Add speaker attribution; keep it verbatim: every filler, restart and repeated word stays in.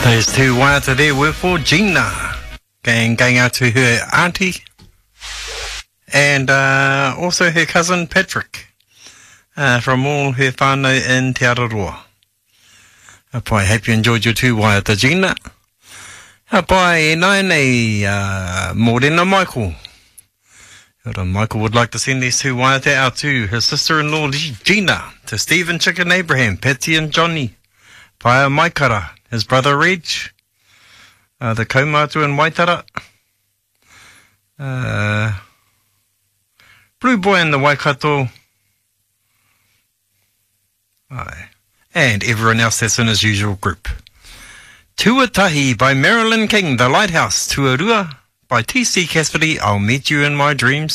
Speaker 1: Those two waiata there were for Gina, going, going out to her auntie and uh, also her cousin Patrick, uh, from all her whānau in Te Araroa. I hope you enjoyed your two waiata, Gina. Pai, nai nei, uh, Morena Michael. Michael would like to send these two waiata out to her sister-in-law Gina, to Stephen Chicken Abraham, Patsy and Johnny, Paia Maikara, his brother Reg, uh, the kaumatu in Waitara, uh, Blue Boy in the Waikato, aye, and everyone else that's in his usual group. Tuatahi by Marilyn King, The Lighthouse, Tuarua by T C Cassidy, I'll Meet You in My Dreams.